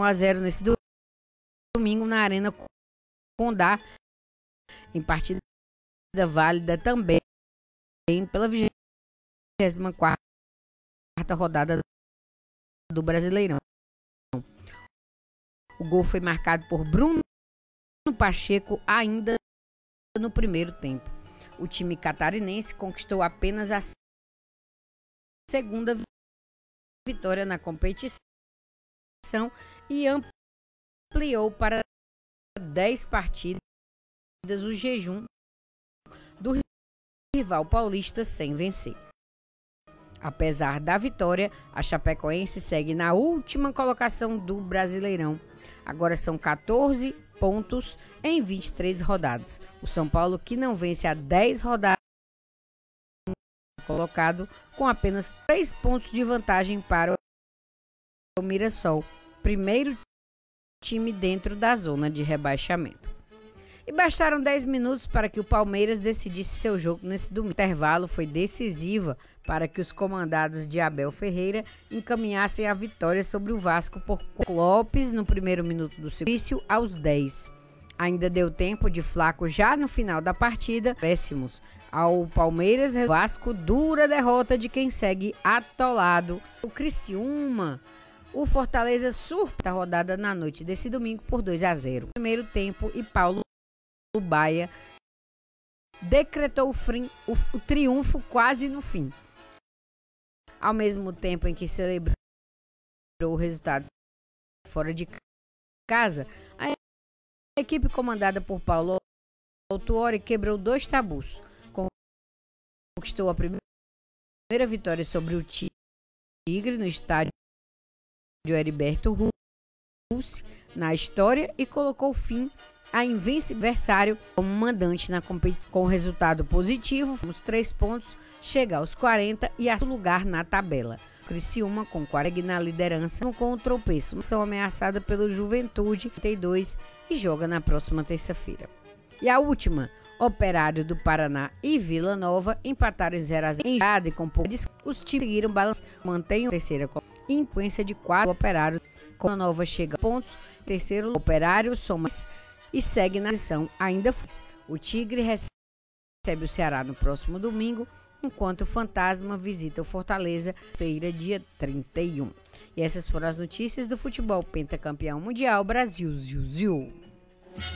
1-0 nesse domingo na Arena Condá, em partida válida também pela 24ª rodada do Brasileirão. O gol foi marcado por Bruno Pacheco ainda no primeiro tempo. O time catarinense conquistou apenas a segunda vitória na competição e ampliou para 10 partidas o jejum do rival paulista sem vencer. Apesar da vitória, a Chapecoense segue na última colocação do Brasileirão. Agora são 14 pontos em 23 rodadas. O São Paulo, que não vence há 10 rodadas, colocado com apenas 3 pontos de vantagem para o Mirassol, primeiro time dentro da zona de rebaixamento. E bastaram 10 minutos para que o Palmeiras decidisse seu jogo nesse domingo. O intervalo foi decisiva para que os comandados de Abel Ferreira encaminhassem a vitória sobre o Vasco por Lopes no primeiro minuto do início aos 10. Ainda deu tempo de Flaco já no final da partida. Péssimos ao Palmeiras, o Vasco dura derrota de quem segue atolado. O Criciúma, o Fortaleza surta a rodada na noite desse domingo por 2-0. Primeiro tempo e Paulo Baia decretou o triunfo quase no fim. Ao mesmo tempo em que celebrou o resultado fora de casa, a equipe comandada por Paulo Autuori quebrou 2 tabus. Conquistou a primeira vitória sobre o Tigre no estádio Heriberto Russi na história e colocou fim a invencível adversário como mandante na competição. Com resultado positivo, os 3 pontos, chega aos 40 e assume lugar na tabela. Criciúma com 40 na liderança com o tropeço. São ameaçada pelo Juventude 32 e joga na próxima terça-feira. E a última, Operário do Paraná e Vila Nova empataram em 0-0 e com poucos os times seguiram balançando, mantêm a terceira em sequência de 4. O Operário com a Nova chega a pontos, terceiro Operário soma e segue na posição ainda. O Tigre recebe o Ceará no próximo domingo, enquanto o Fantasma visita o Fortaleza, feira dia 31. E essas foram as notícias do futebol pentacampeão mundial Brasil.